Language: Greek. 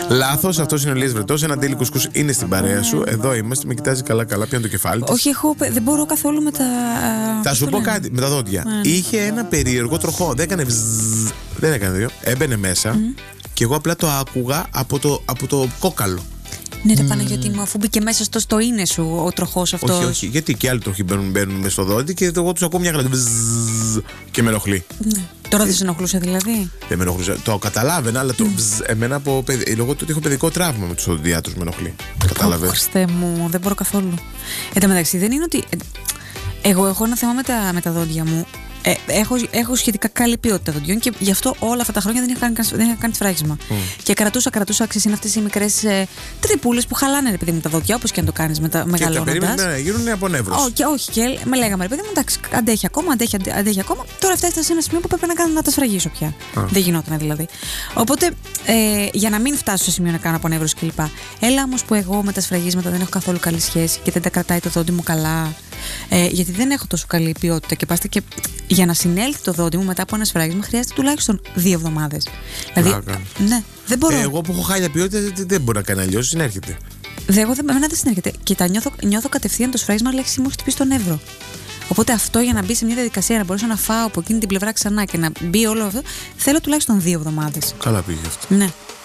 Λάθος, αυτός είναι ο Ηλίας Βρετός. Ένα ντέλι κουσκούς είναι στην παρέα σου. Εδώ είμαστε, με κοιτάζει καλά-καλά, πιάνει το κεφάλι της. Όχι, δεν μπορώ καθόλου με τα. Θα σου πω κάτι με τα δόντια. Είχε ένα περίεργο τροχό. Δεν έκανε δεν έκανε δύο. Έμπαινε μέσα και εγώ απλά το άκουγα από το κόκαλο. Ναι, ρε Παναγιώτη μου, αφού μπήκε μέσα στο είναι σου ο τροχός αυτός. Όχι, γιατί και άλλοι τροχοί μπαίνουν μέσα στο δόντι και εγώ τους ακούω μια γλαντ και με ενοχλεί. Ναι. Τώρα δεν σε ενοχλούσε δηλαδή? Δεν με ενοχλούσε. Το καταλάβαινα, αλλά εμένα λόγω του ότι έχω παιδικό τραύμα με τους οδοντιάτρους με ενοχλεί. Κατάλαβες? Χριστέ μου, δεν μπορώ καθόλου. Εν τω μεταξύ, δεν είναι ότι. Εγώ έχω ένα θέμα με τα δόντια μου. Έχω σχετικά καλή ποιότητα δοντιών και γι' αυτό όλα αυτά τα χρόνια δεν είχα κάνει σφράγισμα. Και κρατούσα, ξέρεις, είναι αυτές οι μικρές τρυπούλες που χαλάνε, ρε παιδί μου, τα δόντια, όπως και αν το κάνεις μεγαλώνοντας. Και περίμενα να γίνουν από νεύρος. Όχι, και με λέγαμε, ρε παιδί μου, εντάξει, αντέχει ακόμα. Τώρα φτάσει σε ένα σημείο που πρέπει να τα σφραγίσω πια. Δεν γινόταν δηλαδή. Οπότε, για να μην φτάσω σε σημείο να κάνω από νεύρος κλπ. Έλα όμως που εγώ με τα σφραγίσματα δεν έχω καθόλου καλή σχέση και δεν τα κρατάει το δόντι μου καλά. Γιατί δεν έχω τόσο καλή ποιότητα και πάστε και για να συνέλθει το δόντι μου μετά από ένα σφράγισμα χρειάζεται τουλάχιστον 2 εβδομάδες. Δηλαδή, ναι, δεν μπορώ. Εγώ που έχω χάλια ποιότητα δεν μπορώ να κάνω αλλιώς, συνέρχεται. Εμένα δεν συνέρχεται. Και νιώθω κατευθείαν το σφράγισμα, αλλά έχει μου χτυπήσει τον νεύρο. Οπότε αυτό για να μπει σε μια διαδικασία να μπορέσω να φάω από εκείνη την πλευρά ξανά και να μπει όλο αυτό, θέλω τουλάχιστον 2 εβδομάδες. Καλά πήγε αυτό. Ναι.